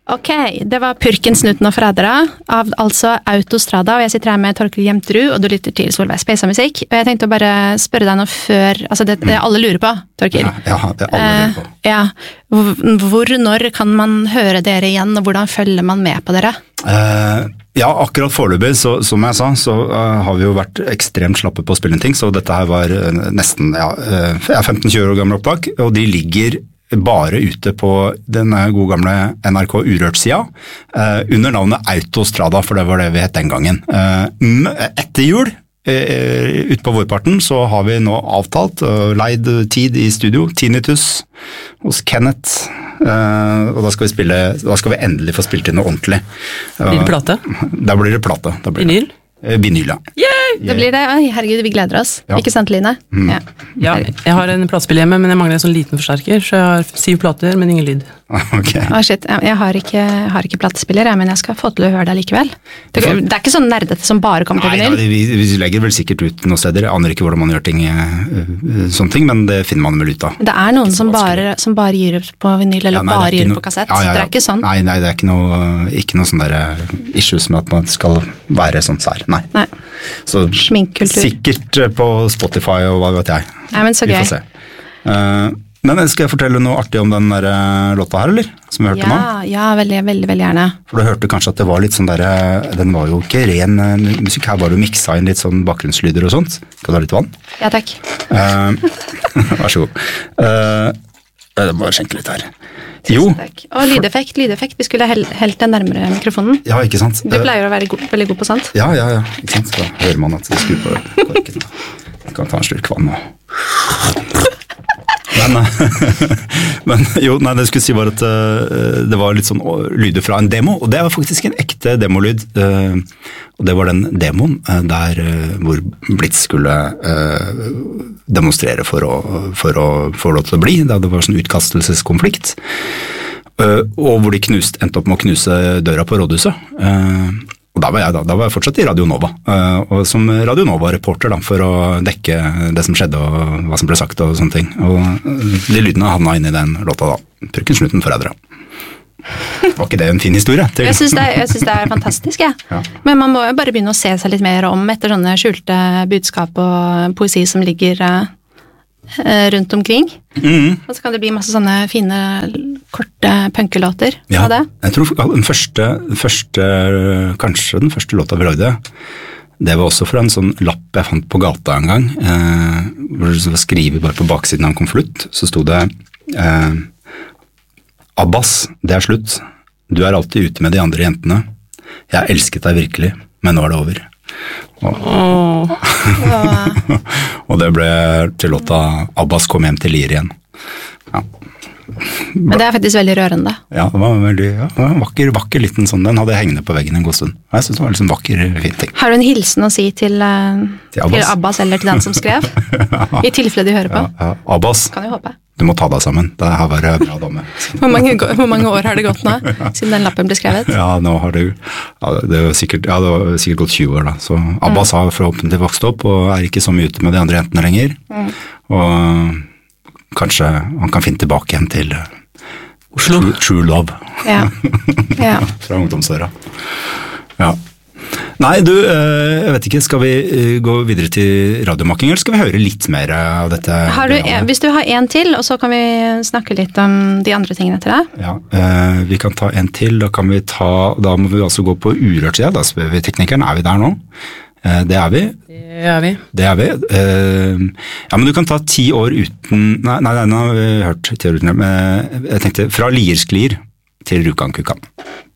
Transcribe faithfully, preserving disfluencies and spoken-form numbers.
Ok, det var Purken, Snuten og Forrædere av altså Autostrada, og jeg sitter her med Torkel Jemtrud, og du lytter til Solveig Speisa-musikk. Og jeg tenkte å bare spørre deg noe før, altså det, det alle lurer på, Torkel. Ja, ja, det alle lurer på. Eh, ja, hvor, når kan man høre dere igjen, og hvordan følger man med på dere? Uh, ja, akkurat foreløpig, så, som jeg sa, så uh, har vi jo vært ekstremt slappe på å spille en ting, så dette her var uh, nesten, ja, uh, jeg er femten tjue år gamle opptak, og de ligger bare ute på den gode gamle N R K Urørt-sida, uh, under navnet Autostrada, for det var det vi het den gangen. Uh, etter jul, uh, ute på vårparten, så har vi nå avtalt og leid tid i studio, Tinnitus, hos Kenneth, uh, og da skal vi spille, da skal vi endelig få spilt inn noe ordentlig. Uh, blir det plate? Da blir det plate. Da blir Vinyl? Det. Vinyl, ja. Yay! Det blir det. Oi, herregud, vi gleder oss. Ja. Ikke sant, Line? Mm. Ja. Ja, jeg har en platespill hjemme, men jeg mangler en sånn liten forsterker, så jeg har syv plater, men ingen lyd. Ok. Å, shit. Jeg har ikke, jeg har ikke platespiller, jeg, men jeg skal få til å høre deg likevel. Det, det er ikke sånn nerdete som bare kommer til vinyl? Nei, vi, vi legger vel sikkert ut noen steder. Jeg aner ikke hvordan man gjør ting, sånne ting, men det finner man vel ut av. Det er noen som bare, som bare gir ut på vinyl, eller ja, nei, bare gir ut på kassett. Ja, ja, ja. Det er ikke sånn. Nei, nei, det er ikke noe, ikke noe sånn der issues med at man skal være sånn sær. Nei. nei. Så Sminkkultur. Sikkert på Spotify og hva vet jeg. Nei, men så gøy. Vi får se. Uh, men skal jeg fortelle noe artig om den der låta her, eller? Som vi hørte ja, nå? Ja, veldig, veldig, veldig gjerne. For du hørte kanskje at det var litt sånn der, den var jo ikke ren musikk, her var det miksa inn litt sånn bakgrunnslyder og sånt. Skal du ha litt vann? Ja, takk. Uh, vær så god. Uh, jeg må bare skjenke litt her. Jo. Og lydeffekt, lydeffekt. Vi skulle hel helt den nærmere mikrofonen. Ja, ikke sant? Du pleier å være go veldig god på sånt. Ja, ja, ja. Ikke sant? Da hører man at det skrur på korken. Jeg kan ta en slurk vann nå. Men, men jo, nei, det jeg skulle si var at uh, det var litt sånn lyder fra en demo, og det var faktisk en ekte demolyd. Uh, og det var den demoen uh, der uh, hvor Blitz skulle uh, demonstrere for å, for å få lov til å bli, da det var sånn utkastelseskonflikt. Uh, og hvor de knust, endte opp med å knuse døra på rådhuset. Uh, Og da var jeg da, da var jeg fortsatt i Radio Nova, og som Radio Nova-reporter da, for å dekke det som skjedde og hva som ble sagt og sånne ting. Og de lydene havna inn i den låta da, Purken, Snuten, Forrædere. Var ikke det en fin historie? Til? Jeg synes det, jeg synes det er fantastisk, jeg. Ja. Men man må jo bare begynne å se seg litt mer om etter sånne skjulte budskap og poesi som ligger rundt omkring. Mm. Og så kan det bli masse sånne fine, korte punkelåter. Ja, det? Jeg tror den første, første, kanskje den første låta vi lagde, det var også fra en sånn lapp jeg fant på gata en gang, eh, hvor det var skrevet bare på baksiden av en konvolutt, så sto det eh, Abbas, det er slutt. Du er alltid ute med de andre jentene. Jeg har elsket deg virkelig, men nå er det over. Og, oh. og det ble til låta Abbas kom hjem til Lier igjen. Ja. Men det er faktisk veldig rørende. Ja, det var veldig ja, det var en vakker, vakker liten sånn. Den hadde jeg hengende på veggen en god stund. Jeg synes det var en liksom vakker, fin ting. Har du en hilsen å si til, til, Abbas. til Abbas eller til den som skrev? ja. I tilfelle de hører på. Ja, ja. Abbas. Kan vi håpe. Du må ta deg sammen, det har vært bra dame. Hvor mange, hvor mange år har det gått nå, siden den lappen ble skrevet? Ja, nå har det, ja, det, er sikkert, ja, det har sikkert gått tjue år da. Så Abbas har forhåpentlig vokst opp, og er ikke så mye ute med de andre jentene lenger. Mm. Og kanskje han kan finne tilbake igjen til Oslo. True, true love. Ja. Ja. Fra ungdomsåra. Ja. Nei, du, jeg vet ikke, skal vi gå videre til radiomaking, eller skal vi høre litt mer av dette? Har du, hvis du har en til, og så kan vi snakke litt om de andre tingene til deg. Ja, eh, vi kan ta en til, da kan vi ta, da må vi altså gå på Urørt-sida, da spør vi teknikeren, er vi der nå? Eh, det er vi. Det er vi. Det er vi. Eh, ja, men du kan ta ti år uten, nei, nei, nei, nå har vi hørt ti år uten, men jeg tenkte fra Liersklier til Rjukan Kukan.